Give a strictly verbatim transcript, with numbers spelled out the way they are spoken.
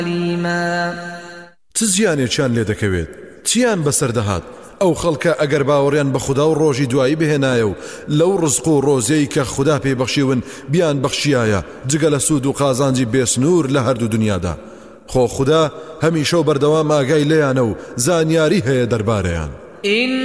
عليما تزیانێکیان لێ دەکەوێت چیان بەسەردەهات ئەو خەڵکە ئەگەر باوەڕیان بە خوددا و ڕۆژی دوایی بهێنایە و لەو ڕزق و ڕۆزەی کە خوددا پێبەخشیون بیان بەخشیایە جگە لە سوود و قازانجی بێسنوور لە هەردوو دنیادا خۆ خوددا هەمیشە و بەردەوام ئاگای لێیانە و زانیاری هەیە دەربارەیان.